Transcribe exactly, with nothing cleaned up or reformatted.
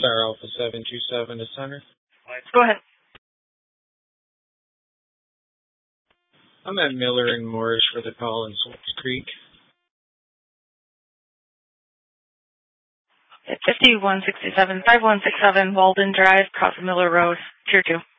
Star Alpha seven two seven to center. Go ahead. I'm at Miller and Morris for the call in Salts Creek. fifty-one sixty-seven, five one six seven Walden Drive, Cross Miller Road, Tier two.